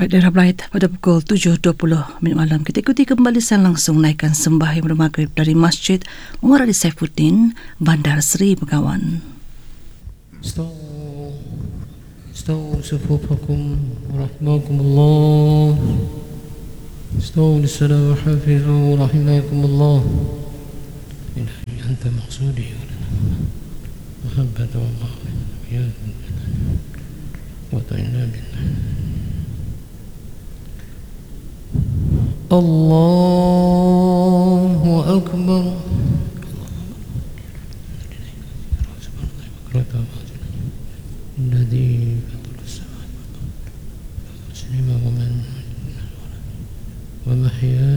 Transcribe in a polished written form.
Baik, Daerah Blight, pada pukul 7.20 malam kita ikuti kembali siaran langsung naikkan sembahyang bermaghrib dari Masjid Umar Ali Saifuddin, Bandar Seri Begawan. استووا صفوفكم رحمكم الله. استووا للصلاة وحافظوا رحمكم الله. إلهي أنت مقصودي محبة الله وطعنا بالله. الله أكبر. الذي فطر السماوات والأرض ومن ومحيا